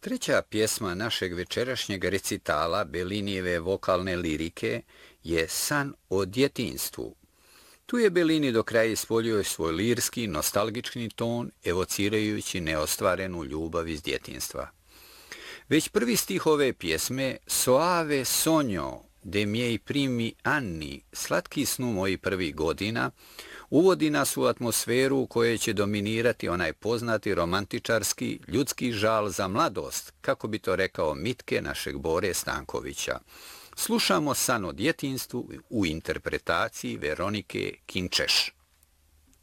Treća pjesma našeg večerašnjeg recitala Bellinijeve vokalne lirike je San o djetinjstvu. Tu je Bellini do kraja ispoljio svoj lirski, nostalgični ton, evocirajući neostvarenu ljubav iz djetinjstva. Već prvi stih ove pjesme, Soave sogno de miei primi anni, slatki snu moji prvih godina, uvodi nas u atmosferu u kojoj će dominirati onaj poznati romantičarski, ljudski žal za mladost, kako bi to rekao Mitke našeg Bore Stankovića. Slušamo San o djetinjstvu u interpretaciji Veronike Kinčeš.